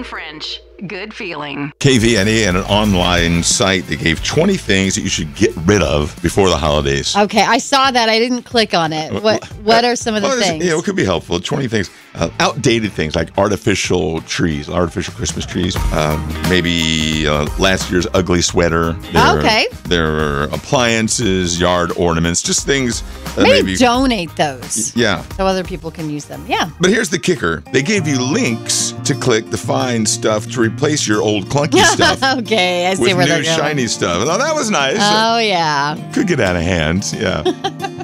French. Good feeling. KVNE and an online site that gave 20 things that you should get rid of before the holidays. Okay, I saw that. I didn't click on it. What are some of the things? It could be helpful. 20 things. Outdated things like artificial trees, artificial Christmas trees. Maybe last year's ugly sweater. There are appliances, yard ornaments, just things. Maybe donate those. Yeah. So other people can use them. Yeah. But here's the kicker. They gave you links to click to find stuff to replace your old clunky stuff. Okay, I see with where new they're going. shiny stuff. Oh, that was nice. Oh, yeah. Could get out of hand. Yeah.